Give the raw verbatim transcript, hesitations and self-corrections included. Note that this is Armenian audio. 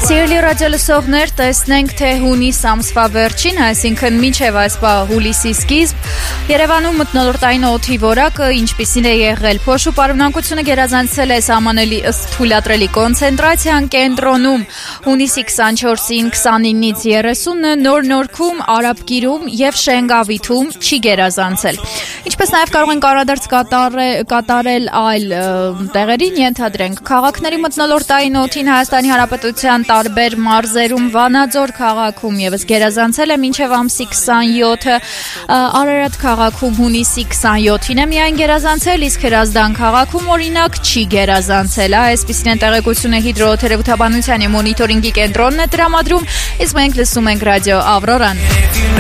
Սիրելի ռադիոլսողներ, տեսնենք, թե հունիս ամսվա վերջին, այսինքն մինչև այս հուլիսի սկիզբ, Երևանում մթնոլորտային օդի որակը ինչպիսին է եղել։ Փոշու պարունակությունը գերազանցել է սահմանելի ըստ թույլատրելի կոնցենտրացիան կենտրոնում հունիսի քսանչորսին քսանինից երեսունը, Նոր Նորքում, Արաբկիրում եւ Շենգավիթում չի գերազանցել։ Ինչպես նաև կարող են կառադարձ կատարել այլ տեղերին, ենթադրենք քաղաքների մթնոլորտային օդին Հայաստանի Հանրապետության տարբեր մարզերում, Վանաձոր քաղաքում եւս գերազանցել է մինչև ամսի քսանյոթը, Արարատ քաղաքում հունիսի քսանյոթին է միայն գերազանցել, իսկ Հրազդան քաղաքում օրինակ չի գերազանցել։ Այսպիսին են տեղեկությունը հիդրոթերապևտաբանության եւ մոնիտորինգի կենտրոնն է տրամադրում, իսկ մենք լսում ենք ռադիո Ավրորան։